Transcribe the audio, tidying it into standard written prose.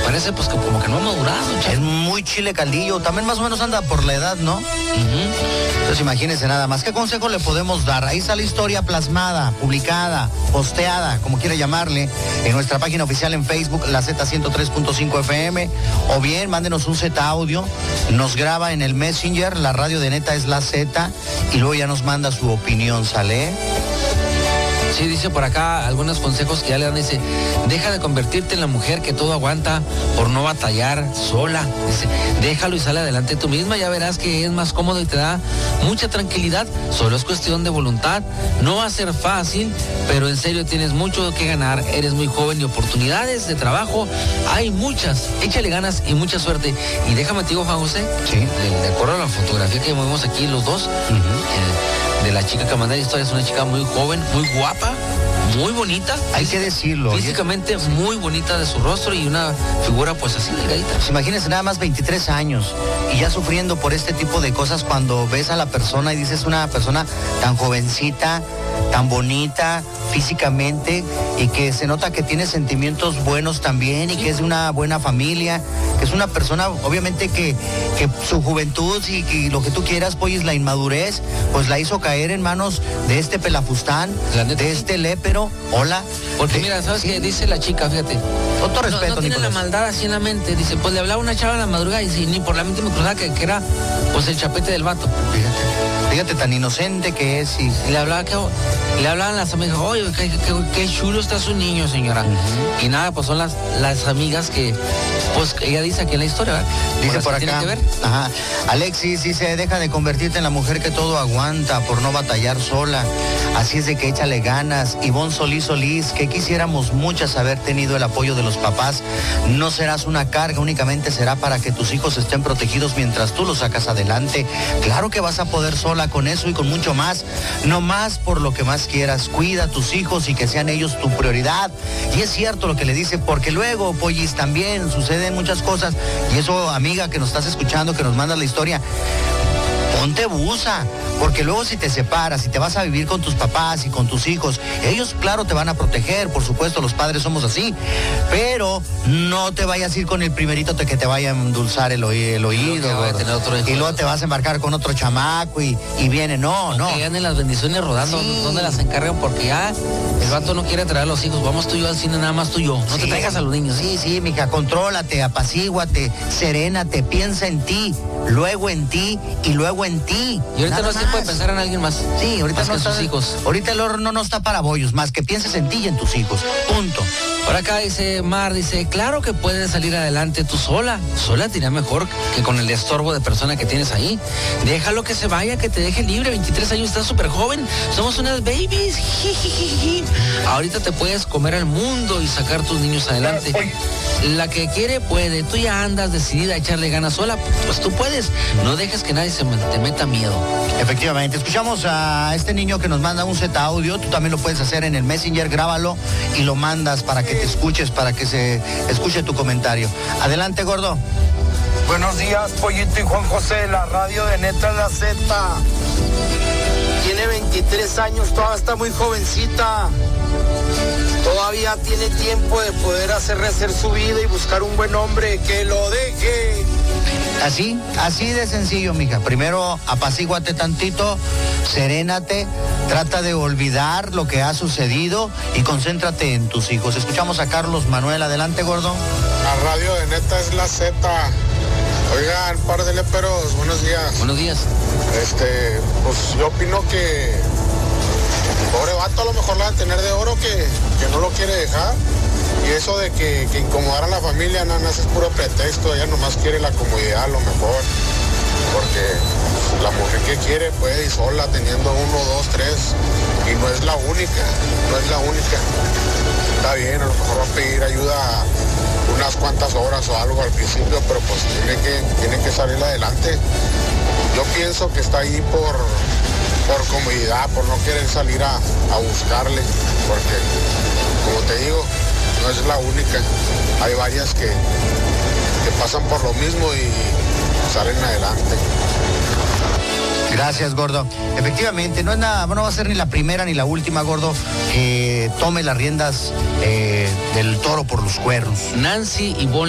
parece pues que como que no ha madurado, chavo. Es muy chile caldillo, también más o menos anda por la edad, ¿no? Entonces imagínense nada más. ¿Qué consejo le podemos dar? Ahí está la historia plasmada, publicada, posteada, como quiera llamarle, en nuestra página oficial en Facebook, la Z103.5 FM, o bien mándenos un Z audio, nos graba en el Messenger, la radio de Neta es la Z, y luego ya nos manda su opinión, ¿sale? Sí, dice por acá algunos consejos que ya le dan, dice, deja de convertirte en la mujer que todo aguanta por no batallar sola. Dice, déjalo y sale adelante tú misma, ya verás que es más cómodo y te da mucha tranquilidad. Solo es cuestión de voluntad. No va a ser fácil, pero en serio tienes mucho que ganar. Eres muy joven y oportunidades de trabajo hay muchas. Échale ganas y mucha suerte. Y déjame te digo, Juan José, sí, de acuerdo a la fotografía que movemos aquí los dos, de la chica que manda la historia, es una chica muy joven, muy guapa, muy bonita. Hay que decirlo. Físicamente muy bonita de su rostro y una figura pues así delgadita. Pues imagínense nada más 23 años y ya sufriendo por este tipo de cosas cuando ves a la persona y dices una persona tan jovencita, tan bonita físicamente y que se nota que tiene sentimientos buenos también y que es de una buena familia, que es una persona obviamente que su juventud y lo que tú quieras, pues la inmadurez, pues la hizo caer en manos de este pelafustán, de este lépero. Hola. Porque mira, ¿sabes qué dice la chica? Fíjate. Con todo respeto, no tiene Nicolás. la maldad así en la mente. Dice, pues le hablaba una chava en la madrugada y si ni por la mente me cruzaba que era pues el chapete del vato. Fíjate tan inocente que es y le hablaban las amigas, oye, qué chulo está su niño, señora. Y nada, pues son las amigas que, pues ella dice aquí en la historia, ¿verdad? Dice por acá. ¿Tiene que ver? Ajá. Alexis dice, deja de convertirte en la mujer que todo aguanta por no batallar sola. Así es de que échale ganas. Ivonne Solís, que quisiéramos muchas haber tenido el apoyo de los papás. No serás una carga, únicamente será para que tus hijos estén protegidos mientras tú los sacas adelante. Claro que vas a poder sola con eso y con mucho más. No más por lo que más quieras. Cuida a tus hijos y que sean ellos tu prioridad. Y es cierto lo que le dice, porque luego, Pollis, también suceden muchas cosas. Y eso, amiga, que nos estás escuchando, que nos mandas la historia, ponte busa, porque luego si te separas, si te vas a vivir con tus papás y con tus hijos, ellos claro te van a proteger, por supuesto, los padres somos así, pero no te vayas a ir con el primerito que te vaya a endulzar el oído, y luego te vas a embarcar con otro chamaco y viene, no. Que ganen las bendiciones rodando, sí. ¿Dónde las encargan? Porque ya el vato no quiere traer a los hijos, vamos tú y yo al cine, nada más tú y yo, no te traigas a los niños. Sí, mija, contrólate, apacíguate, serénate, piensa en ti, luego en ti y luego en ti. Y ahorita no se puede pensar en alguien más. Sí, ahorita más no que está, sus hijos. Ahorita el horno no está para bollos, más que pienses en ti y en tus hijos. Punto. Por acá dice Mar, dice, claro que puedes salir adelante tú sola. Sola te irá mejor que con el estorbo de persona que tienes ahí. Déjalo que se vaya, que te deje libre. 23 años, estás súper joven. Somos unas babies. Ahorita te puedes comer al mundo y sacar tus niños adelante. La que quiere puede. Tú ya andas decidida a echarle ganas sola. Pues tú puedes. No dejes que nadie te meta miedo. Efectivamente. Escuchamos a este niño que nos manda un Z audio. Tú también lo puedes hacer en el Messenger. Grábalo y lo mandas para que te escuches, para que se escuche tu comentario. Adelante, gordo. Buenos días, Pollito y Juan José, la radio de Neta La Z. Tiene 23 años, todavía está muy jovencita. Todavía tiene tiempo de poder rehacer su vida y buscar un buen hombre que lo deje. Así de sencillo, mija. Primero apacíguate tantito, serénate, trata de olvidar lo que ha sucedido y concéntrate en tus hijos. Escuchamos a Carlos Manuel. Adelante, gordo. La radio de Neta es la Z. Oigan, par de léperos, buenos días. Buenos días. Pues yo opino que pobre vato, a lo mejor la van a tener de oro que no lo quiere dejar. Y eso de que incomodar a la familia, nada más es puro pretexto. Ella nomás quiere la comodidad a lo mejor. Porque la mujer que quiere puede ir sola teniendo 1, 2, 3. Y no es la única. Está bien, a lo mejor va a pedir ayuda unas cuantas horas o algo al principio, pero pues tiene que salir adelante. Yo pienso que está ahí por comodidad, por no querer salir a buscarle, porque como te digo, no es la única. Hay varias que pasan por lo mismo y salen adelante. Gracias, gordo. Efectivamente, no va a ser ni la primera ni la última, gordo, que tome las riendas del toro por los cuernos. Nancy y